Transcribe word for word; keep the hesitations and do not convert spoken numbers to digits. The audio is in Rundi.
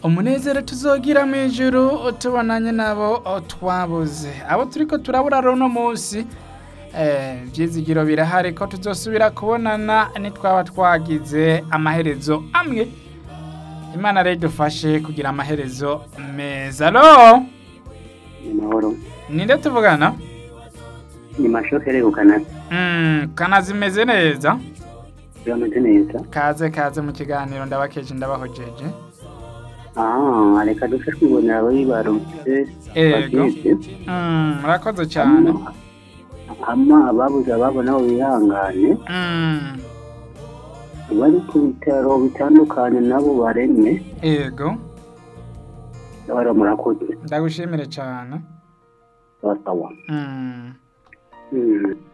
umunezero tuzogira mw'ijuru tubonanye nabo twabuze abo turiko turabura runo munsi eh vyizigiro birahari ko tuzosubira kubonana nitwaba twagize amaherezo amwe Imana rero dufashe kugira amaherezo meza. Alo Mahoro. ninde tuvugana? Ni mashokere ukanazi. Mm, kanazi meze neza? Yameze neza. Kaze kaze mu kiganiro ndabakeje ndabahojeje. Ah, reka dufashe kubonera abo bibarutse. Ego. Mm, murakoze cyane. Ama ababuze ababo nabo bihangane. Mm, Bari ku bitaro bitandukanye nabo baremye. ego. Bari murakoze. Ndagushimire cyane. Sawa. Mm. Mm.